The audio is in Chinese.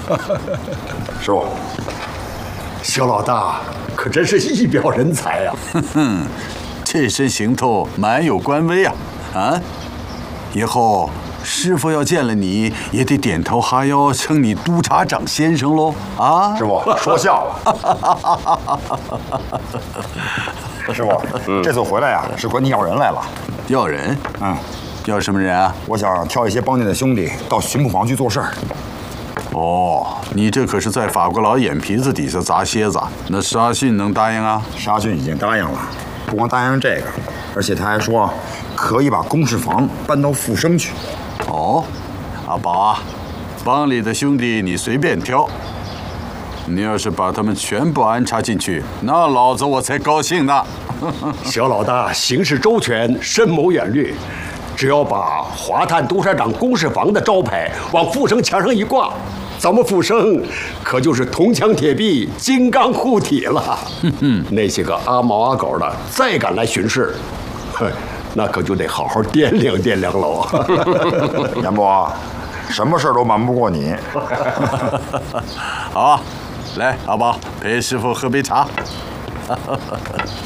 师傅， 肖老大可真是一表人才呀！ 这身行头蛮有官威啊！啊，以后师傅要见了你，也得点头哈腰，称你督察长先生喽！啊， 师傅说笑了。师傅，这次回来呀，是管你要人来了。 要人？要什么人啊？ 我想挑一些帮店的兄弟到巡捕房去做事儿。 哦，你这可是在法国佬眼皮子底下砸蝎子。那沙逊能答应啊？ 沙逊已经答应了，不光答应这个，而且他还说可以把公事房搬到富生去。 哦，阿宝啊，帮里的兄弟你随便挑。你要是把他们全部安插进去，那老子我才高兴呢。 肖老大行事周全，深谋远虑。只要把华探督察长公事房的招牌往富生墙上一挂，咱们富生可就是铜墙铁壁、金刚护体了。那些个阿猫阿狗的再敢来巡视，那可就得好好掂量掂量喽。 严伯，什么事儿都瞒不过你。 好啊，来，阿宝陪师傅喝杯茶。